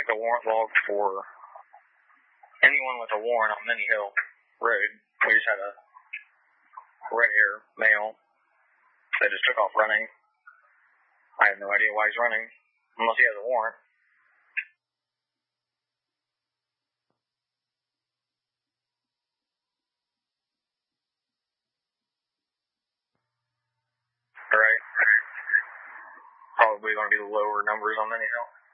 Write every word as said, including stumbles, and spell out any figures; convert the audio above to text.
the warrant log for anyone with a warrant on Mini Hill Road. We just had a red-hair male that just took off running. I have no idea why he's running, unless he has a warrant. Right. Probably going to be the lower numbers on Mini Hill.